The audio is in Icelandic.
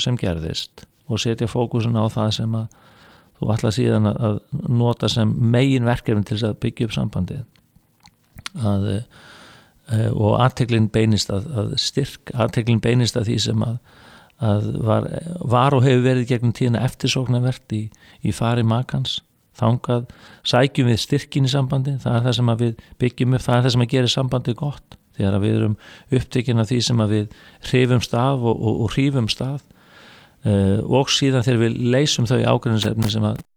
sem gerðist og setja fókusun á það sem að þú ætla síðan að nota sem megin verkefni til þess að byggja upp sambandið og athyglin beinist að styrk, athyglin beinist að því sem að var og hefur verið gegnum tíðina eftirsóknarvert í fari makans. Þangað sækjum við styrkin í sambandi, það er það sem að við byggjum upp, það er það sem að gera sambandi gott þegar við erum upptekin af því sem að við hrifumst af og hrífumst af og síðan þegar við leysum þau ágreiningsefni sem að